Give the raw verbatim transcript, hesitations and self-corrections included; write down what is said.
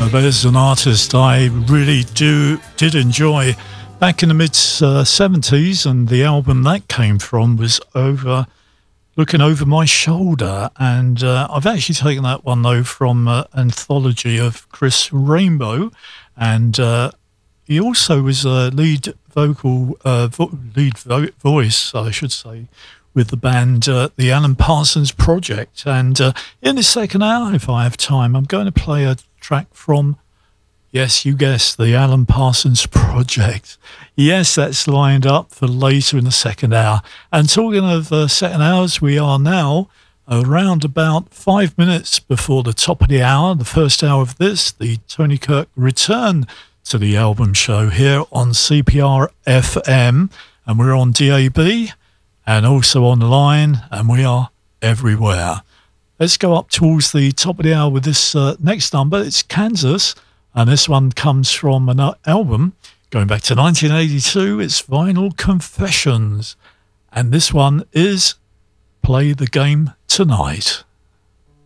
There's an artist I really do did enjoy back in the mid uh, seventies, and the album that came from was over Looking Over My Shoulder, and uh, I've actually taken that one though from uh, anthology of Chris Rainbow, and uh, he also was a lead vocal uh, vo- lead vo- voice I should say with the band uh, the Alan Parsons Project. And uh, in the second hour, if I have time, I'm going to play a track from, yes, you guessed, the Alan Parsons Project. Yes, that's lined up for later in the second hour. And talking of uh, second hours, we are now around about five minutes before the top of the hour, the first hour of this, the Tony Kirk return to the album show here on C P R F M. And we're on D A B and also online, and we are everywhere. Let's go up towards the top of the hour with this uh, next number. It's Kansas, and this one comes from an album going back to nineteen eighty-two. It's Vinyl Confessions, and this one is Play the Game Tonight.